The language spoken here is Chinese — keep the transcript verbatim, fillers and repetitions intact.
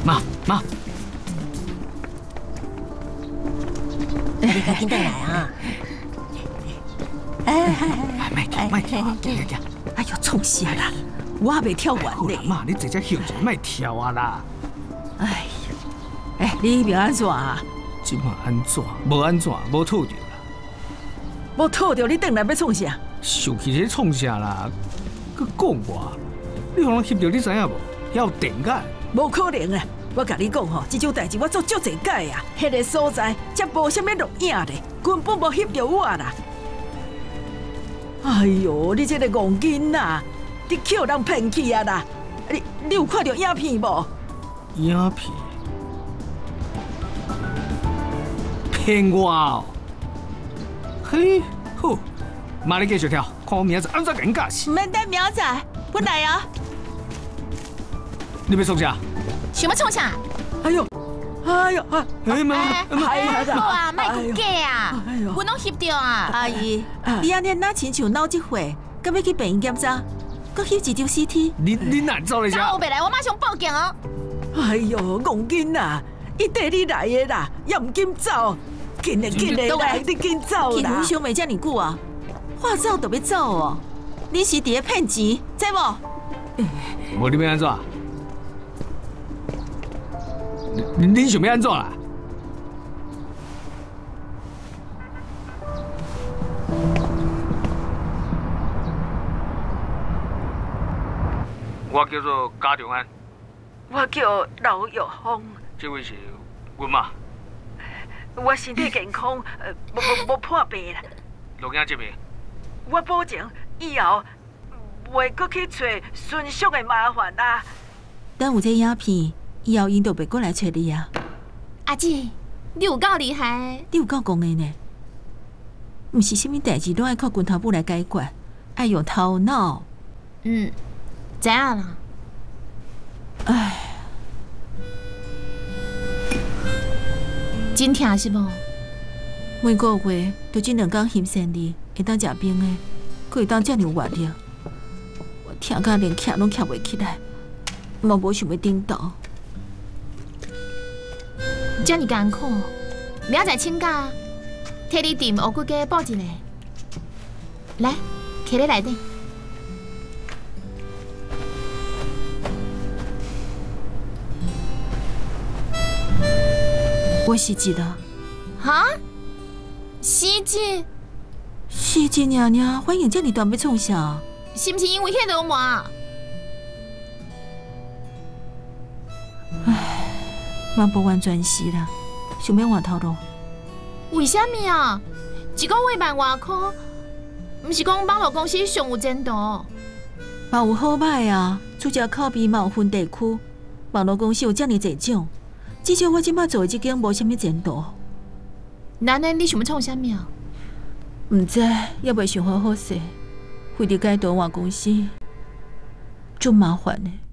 妈妈， 你赶紧回来啊！ 哎哎，卖跳卖跳，行行行！ 哎呦，创啥啦？我还未跳完呢。 妈，你直接休息，卖跳啊啦！ 哎呀，哎，你那边安怎啊？ 今晚安怎？无安怎？无吐着啦！ 无吐着，你转来要创啥？ 受气在创啥啦？佮讲我，你互人翕着，你知影无？要电解。 无可能啊！我甲你讲吼，这种代志我做足侪届啊。迄个所在才无啥物录影咧，根本无翕着我啦。哎呦，你这个戆囡仔，你捡人骗去啊啦！你你有看到影片无？ 影片？骗我哦！嘿，好，妈，你继续跳，看我明仔安怎甲你教死。 唔免等明仔载，本来啊。 你要创啥？ 想要创啥？ 哎呦，哎呦啊！ 哎妈， 哎呀，好啊，卖讲假啊， 哎呦， 阮拢翕着啊。 阿姨，你安尼哪亲像脑一回，敢要去病院检查，搁翕一张 C T。 你你哪走来遮？ 等后袂来，我马上报警哦。 哎呦，戆囡仔，伊缀你来的啦，也唔紧走，紧嘞紧嘞来，你紧走去啦！ 牛兄没遮尼久啊，话走就要走哦。你是伫咧骗钱，知无？ 无你要安怎？你你想要安怎啦？我叫做加长安， 我叫刘玉芳， 这位是阮妈。 我身体健康，呃，无无无破病啦。 录影证明。 我保证以后袂搁去找孙叔的麻烦啦。 等有这影片，以后因就袂过来找你啊。 阿姐，你有够厉害！ 你有够讲的呢，毋是啥物代志拢爱靠拳头母来解决，爱用头脑。 嗯，知影啦。 唉， 真疼是无？ 每个月就这两天翕生理，会当食冰的，佫会当遮尔有活力。我疼甲连徛拢徛袂起来，嘛无想要顶倒。 遮尔艰苦，明仔载请假，替你订乌骨鸡补一个。来，徛咧内底。 我失职了。 哈？失职？ 失职娘娘，反应遮尔大要创啥？ 是毋是因为迄落麻？ 唉，嘛无完全是啦，想要换头路。 为虾米啊？一个月万外块，毋是讲网络公司上有前途？ 嘛有好歹啊，出遮口碑嘛有分地区，网络公司有遮尔侪种，至少我即摆做的即间无啥物前途。 那呢？你想要创啥物啊？ 毋知也未想好好势，为着改动换公司，足麻烦的。